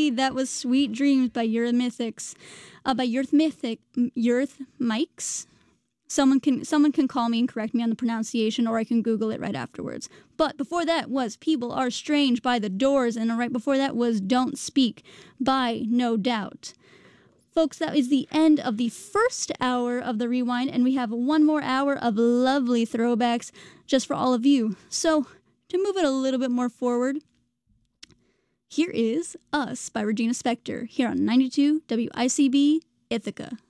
That was Sweet Dreams by Eurythmics. Eurythmics. Someone can call me and correct me on the pronunciation, or I can Google it right afterwards. But before that was People Are Strange by The Doors, and right before that was Don't Speak by No Doubt. Folks, that is the end of the first hour of the Rewind, and we have one more hour of lovely throwbacks just for all of you. So, to move it a little bit more forward, here is Us by Regina Spektor, here on 92 WICB Ithaca.